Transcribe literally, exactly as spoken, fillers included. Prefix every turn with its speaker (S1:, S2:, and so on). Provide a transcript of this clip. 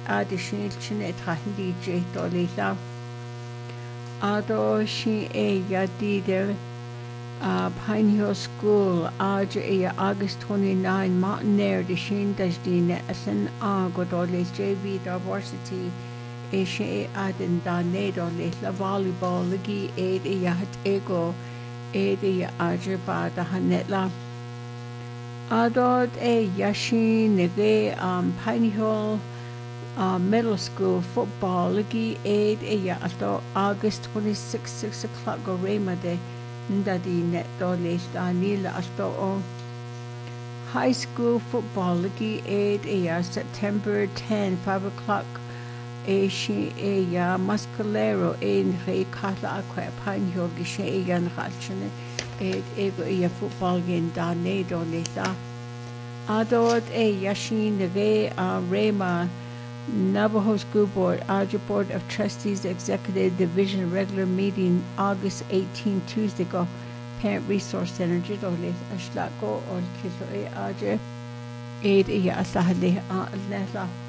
S1: additional chin at Hindi J Dolila. Ado she a yadider uh Pine Hill School Aj a August twenty-ninth Mountain Air the Shin Dasdine Asan Agodole J V Varsity a she adin danedo la volleyball ligi aid a yahat ego aid a ajaba da hanetla. Adod a Yashin Nege um Pine Hill uh, Middle School football ligi aid a yato August twenty-sixth six o'clock go rema de ndadi net dole danila asto o. High school football ligi aid a September tenth five o'clock a she a ya Mascalero in re kala aqua Pine Hill gishe a yan rachene aid ego a football game da ne dole da. Adod a Yashin Neve uh, Rema Navajo School Board, Aja Board of Trustees Executive Division regular meeting August eighteenth Tuesday go Parent Resource Center Jidole Ashlako or Kilo Aja Aid Iya Asahade Nesa